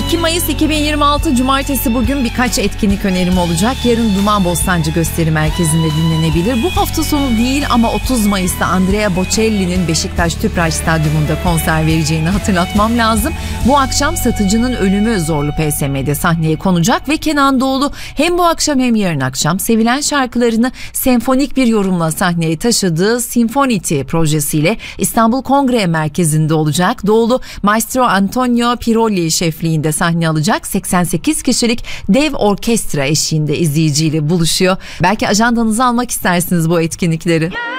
12 Mayıs 2026 Cumartesi bugün birkaç etkinlik önerim olacak. Yarın Duman Bostancı Gösteri Merkezi'nde dinlenebilir. Bu hafta sonu değil ama 30 Mayıs'ta Andrea Bocelli'nin Beşiktaş Tüpraş Stadyumunda konser vereceğini hatırlatmam lazım. Bu akşam Satıcı'nın Ölümü Zorlu PSM'de sahneye konacak ve Kenan Doğulu hem bu akşam hem yarın akşam sevilen şarkılarını senfonik bir yorumla sahneye taşıdığı Sinfonity projesiyle İstanbul Kongre Merkezi'nde olacak. Doğulu Maestro Antonio Pirolli şefliğinde sahne alacak. 88 kişilik dev orkestra eşliğinde izleyiciyle buluşuyor. Belki ajandanızı almak istersiniz bu etkinlikleri.